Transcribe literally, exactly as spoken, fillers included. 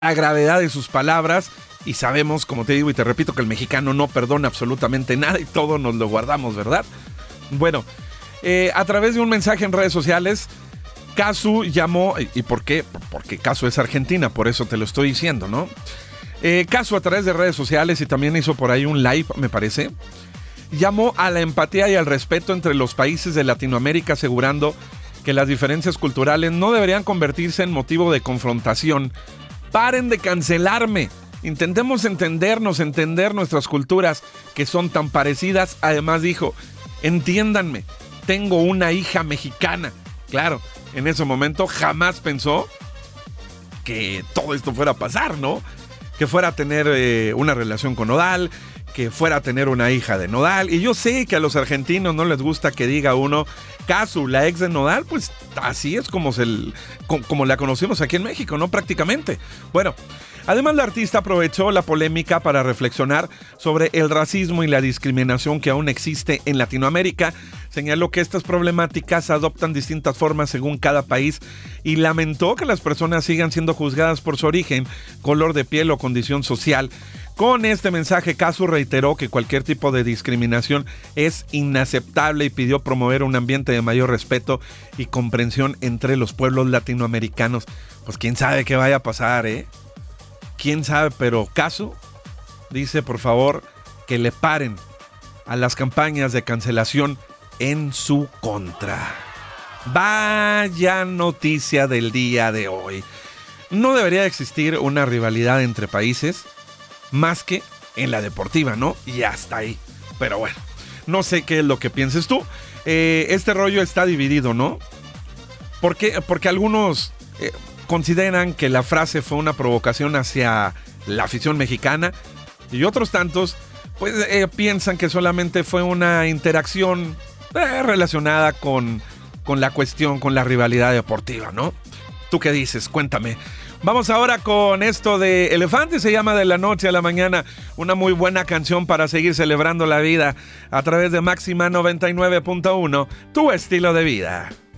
la gravedad de sus palabras y sabemos, como te digo y te repito, que el mexicano no perdona absolutamente nada y todo nos lo guardamos, ¿verdad? Bueno, eh, a través de un mensaje en redes sociales, Casu llamó, ¿y por qué? Porque Casu es argentina, por eso te lo estoy diciendo, ¿no? Eh, Casu a través de redes sociales y también hizo por ahí un live, me parece, llamó a la empatía y al respeto entre los países de Latinoamérica, asegurando que las diferencias culturales no deberían convertirse en motivo de confrontación. Paren de cancelarme. Intentemos entendernos, entender nuestras culturas que son tan parecidas. Además dijo, entiéndanme, tengo una hija mexicana. Claro, en ese momento jamás pensó que todo esto fuera a pasar, ¿no? Que fuera a tener eh, una relación con Nodal, que fuera a tener una hija de Nodal. Y yo sé que a los argentinos no les gusta que diga uno, Casu, la ex de Nodal, pues así es como, se, como, como la conocimos aquí en México, ¿no? Prácticamente. Bueno, además la artista aprovechó la polémica para reflexionar sobre el racismo y la discriminación que aún existe en Latinoamérica. Señaló que estas problemáticas adoptan distintas formas según cada país y lamentó que las personas sigan siendo juzgadas por su origen, color de piel o condición social. Con este mensaje, Casu reiteró que cualquier tipo de discriminación es inaceptable y pidió promover un ambiente de mayor respeto y comprensión entre los pueblos latinoamericanos. Pues quién sabe qué vaya a pasar, ¿eh? Quién sabe, pero Casu dice, por favor, que le paren a las campañas de cancelación en su contra. Vaya noticia del día de hoy. No debería existir una rivalidad entre países más que en la deportiva, ¿no? Y hasta ahí. Pero bueno, no sé qué es lo que pienses tú. Eh, este rollo está dividido, ¿no? ¿Por qué? Porque algunos eh, consideran que la frase fue una provocación hacia la afición mexicana y otros tantos pues eh, piensan que solamente fue una interacción eh, relacionada con, con la cuestión, con la rivalidad deportiva, ¿no? ¿Tú qué dices? Cuéntame. Vamos ahora con esto de Elefante, se llama De la Noche a la Mañana, una muy buena canción para seguir celebrando la vida a través de Máxima noventa y nueve punto uno, tu estilo de vida.